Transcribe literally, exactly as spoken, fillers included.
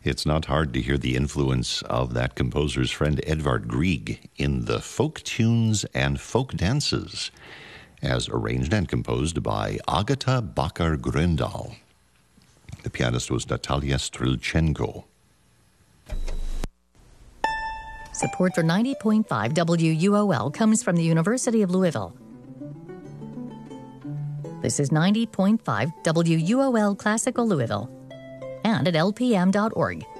It's not hard to hear the influence of that composer's friend Edvard Grieg in the folk tunes and folk dances, as arranged and composed by Agata Bakker-Grøndahl. The pianist was Natalia Strelchenko. Support for ninety point five W U O L comes from the University of Louisville. This is ninety point five W U O L Classical Louisville, and at L P M dot org.